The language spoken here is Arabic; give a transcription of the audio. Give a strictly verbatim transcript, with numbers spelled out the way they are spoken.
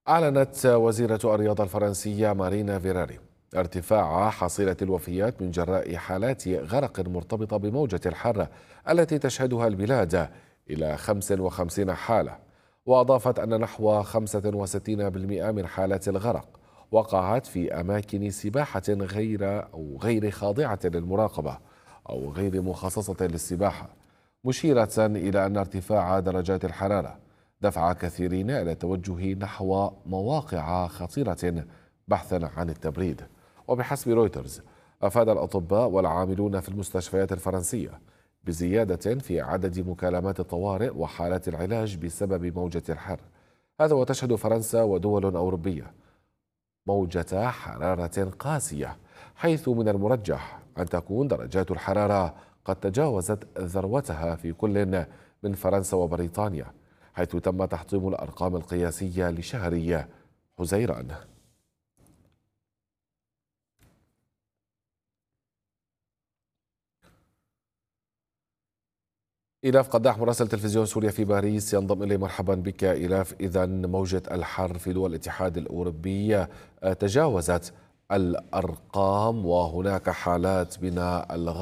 أعلنت وزيرة الرياضة الفرنسية مارينا فيراري ارتفاع حصيلة الوفيات من جراء حالات غرق مرتبطة بموجة الحر التي تشهدها البلاد إلى خمس وخمسين حالة. وأضافت أن نحو خمسة وستين بالمئة من حالات الغرق وقعت في أماكن سباحة غير أو غير خاضعة للمراقبة أو غير مخصصة للسباحة، مشيرة إلى أن ارتفاع درجات الحرارة دفع كثيرين إلى التوجه نحو مواقع خطيرة بحثا عن التبريد. وبحسب رويترز، أفاد الأطباء والعاملون في المستشفيات الفرنسية بزيادة في عدد مكالمات الطوارئ وحالات العلاج بسبب موجة الحر. هذا وتشهد فرنسا ودول أوروبية موجة حرارة قاسية، حيث من المرجح أن تكون درجات الحرارة قد تجاوزت ذروتها في كل من فرنسا وبريطانيا، حيث تم تحطيم الأرقام القياسية لشهر حزيران. إيلاف قداح مراسل تلفزيون سوريا في باريس ينضم إلي. مرحبا بك إيلاف. إذا موجة الحر في دول الاتحاد الأوروبي تجاوزت الأرقام وهناك حالات من الغرق